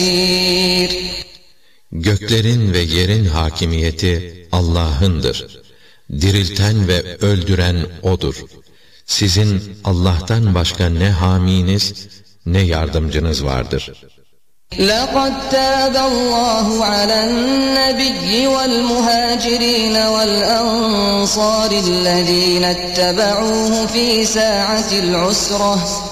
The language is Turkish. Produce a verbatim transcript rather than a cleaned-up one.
Göklerin ve yerin hakimiyeti Allah'ındır. Dirilten ve öldüren O'dur. Sizin Allah'tan başka ne haminiz, ne yardımcınız vardır. لَقَدْ تَابَ اللّٰهُ عَلَى النَّبِيِّ وَالْمُهَاجِرِينَ وَالْأَنصَارِ الَّذ۪ينَ اتَّبَعُوهُ ف۪ي سَاعَةِ الْعُسْرَةِ